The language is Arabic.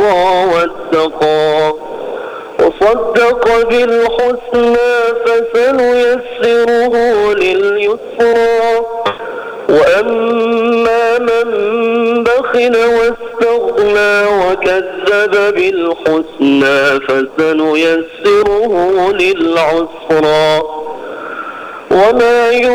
وأعطى واتقى وصدق بالحسنى فسنيسره لليسرى وأما من بخل واستغنى وكذب بالحسنى فسنيسره للعسرى وما